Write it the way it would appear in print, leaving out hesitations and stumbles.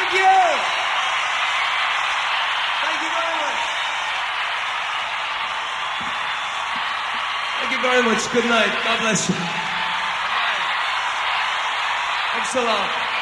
Thank you. Thank you very much. Thank you very much. Good night. God bless you. Thanks a lot.